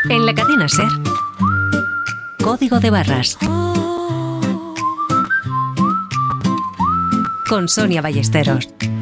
En la cadena SER, Código de Barras, con Sonia Ballesteros.